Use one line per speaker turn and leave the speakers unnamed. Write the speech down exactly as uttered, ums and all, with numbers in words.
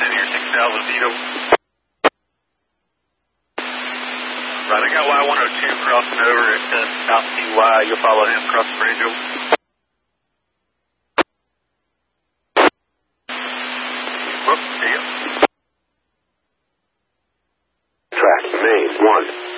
descend here, six thousand feet over. Right, I got Y one oh two crossing over at uh, South T Y. You'll follow him across the bridge over. Whoops, see ya.
Track main one.